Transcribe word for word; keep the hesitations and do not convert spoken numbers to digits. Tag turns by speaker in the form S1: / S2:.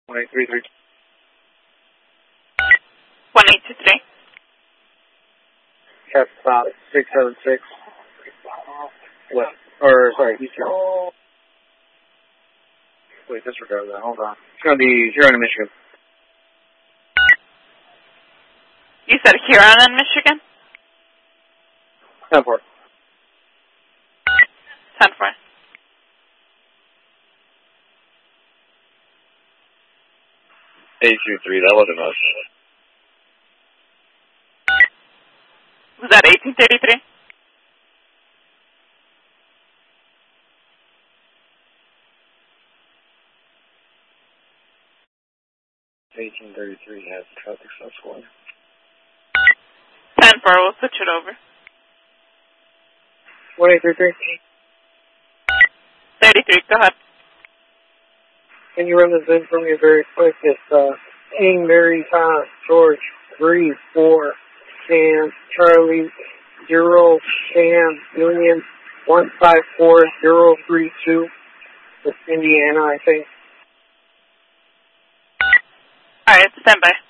S1: one eight three three.
S2: one eight two three.
S1: Cap about six seven six. West, or sorry, Eastern. Wait, disregard that. Hold on. It's going to be Huron, Michigan.
S2: You said Huron in Michigan?
S1: ten four.
S2: ten four.
S3: eight two three, that wasn't us.
S2: Was that eighteen thirty-three?
S3: eighteen thirty-three has traffic stop squad.
S2: ten four, we'll switch it over.
S1: one eight three three.
S2: thirty-three, go ahead.
S1: Can you run this in for me very quick? It's uh, Ing, Mary, Tom, George, three, four, Sam, Charlie, zero, Sam, Union, one five four zero three two. It's Indiana, I think.
S2: All right, stand by.